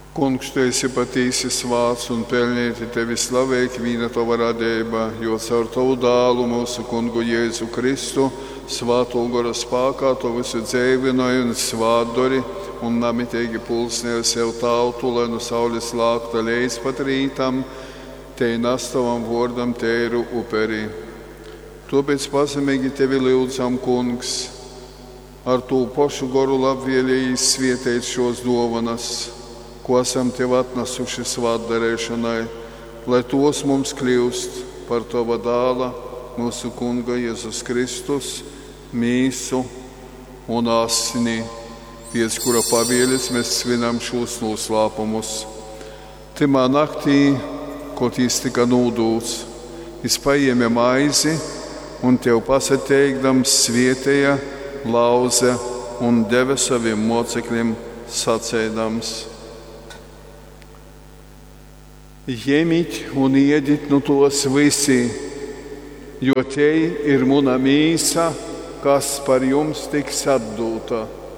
Kungs, tu esi patīsi svāts un pelnīti tevi slavēt vīna tava radība, jo caur tavu dālu mūsu kungu Jēzu Kristu svātu gara spēkā to visu dzīvinoja un svātdori un namitīgi pulsnēja sev tautu, lai no saules lākta līdz pat rītam, te nastavam vordam tēru uperi. Tāpēc pazemīgi tevi lūdzam, kungs, ar to pašu garu labvēlīgi svietēt šos dāvanas, ko esam tev atnesuši svātdarēšanai, lai tos mums kļūst par tava dāla, mūsu kunga Jēzus Kristus, mīsu un asni, pēc kura pavēles mēs svinam šos noslēpumus. Timā naktī, kad jis tika nūdūts, jis paēma maizi un tev pasateikdams svietēja, lauze un deva saviem mocekļiem sacēdams: Ņemiet un ēdiet no tos visi, jo te ir mana mīsa, kas par jums tiks atdota.